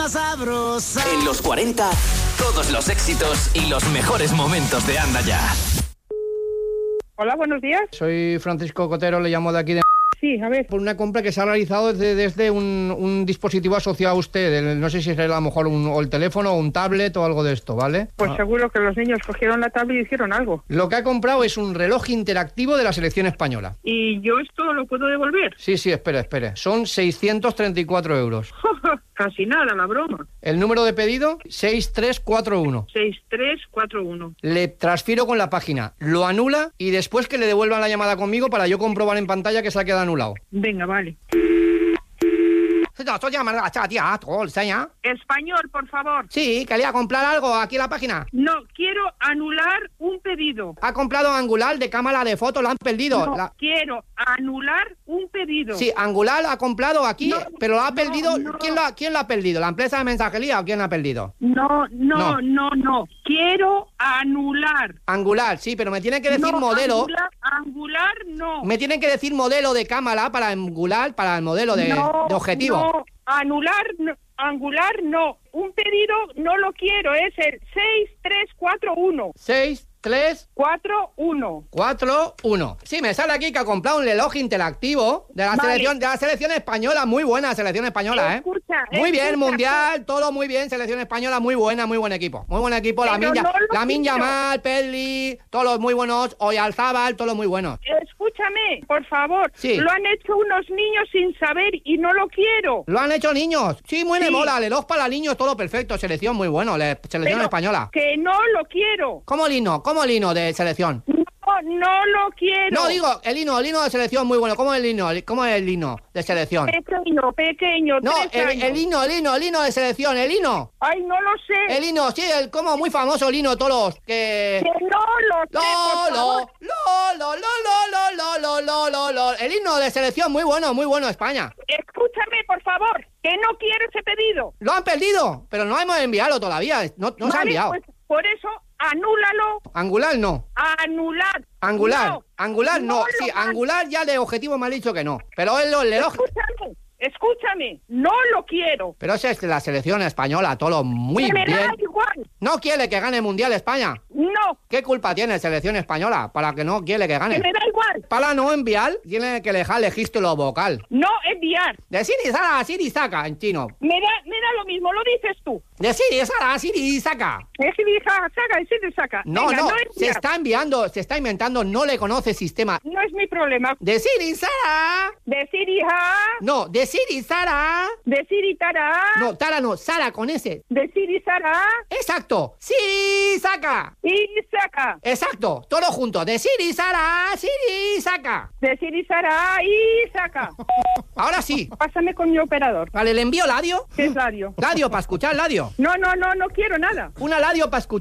más sabrosa. En los 40, todos los éxitos y los mejores momentos de Anda Ya. Hola, buenos días. Soy Francisco Cotero, le llamo de aquí de... Sí, a ver. Por una compra que se ha realizado desde un dispositivo asociado a usted. No sé si es a lo mejor el teléfono o un tablet o algo de esto, ¿vale? Pues seguro que los niños cogieron la tablet y hicieron algo. Lo que ha comprado es un reloj interactivo de la selección española. ¿Y yo esto lo puedo devolver? Sí, espere. Son 634 euros. Casi nada, la broma. El número de pedido, 6341. 6341. Le transfiero con la página, lo anula y después que le devuelvan la llamada conmigo para yo comprobar en pantalla que se ha quedado anulado. Venga, vale. Español, por favor. Sí, quería comprar algo aquí en la página. No, quiero anular un pedido. Ha comprado Angular de cámara de foto, lo han perdido. No, quiero anular un pedido. Sí, Angular ha comprado aquí, No, pero lo ha perdido. no. ¿Quién lo ha perdido? ¿La empresa de mensajería o quién lo ha perdido? No. No. Quiero anular. Angular, sí, pero me tienen que decir No, modelo. Angular no. Me tienen que decir modelo de cámara para Angular, para el modelo de objetivo. No, Angular no. Un pedido no lo quiero, es el 6341. 6341. Sí, me sale aquí que ha comprado un reloj interactivo de la selección española, muy buena selección española, Escucha, muy bien, escucha. mundial, todo muy bien, selección española, muy buena, muy buen equipo. Muy buen equipo, Lamine Yamal, Pedri, todos los muy buenos, Oyarzabal, todos los muy buenos. Escúchame, por favor. Sí. Lo han hecho unos niños sin saber y no lo quiero. ¿Lo han hecho niños? Sí, muy de mola, reloj para niños, todo perfecto, selección muy bueno, selección Pero española. Que no lo quiero. ¿Cómo el hino de selección? No lo quiero. No, digo, el hino de selección muy bueno. ¿Cómo es el hino de selección? Pequeño. No, 3 años. el hino de selección, el hino. Ay, no lo sé. El hino, sí, como muy famoso el hino, todos los que... Que no lo sé, por favor. El himno de selección, muy bueno, España. Escúchame, por favor, que no quiero ese pedido. Lo han perdido, pero no hemos enviado todavía, no se ha enviado. Pues por eso, anúlalo. Angular no. Angular no. Sí, Angular ya de objetivo me ha dicho que no. Pero el reloj... Escúchame, no lo quiero. Pero esa es la selección española, todo muy Que me bien. da igual. ¿No quiere que gane el Mundial España? No. ¿Qué culpa tiene selección española para que no quiere que gane? Que me da igual. Para no enviar, tiene que dejar el registro vocal. No enviar. De Siri-Sara a Siri-Saka en chino. Me da lo mismo, lo dices tú. De Siri-Sara a Siri-Saka. Es saca y se saca. No, Venga, se está enviando, se está inventando, no le conoce sistema. No es mi problema. De Siri-Sara. De Siri-ja. No, de Siri-Sara. De Siri-tara. No, Tara no, Sara con S. De Siri-sara. Exacto. Siri-Saka. Y saca. Exacto, todo junto. De Siri-Sara, Siri-Saka. De Siri-sara y saca. Ahora sí. Pásame con mi operador. Vale, ¿le envío Ladio? ¿Qué es radio? Ladio, para escuchar Ladio. No quiero nada. Una Ladio para escuchar.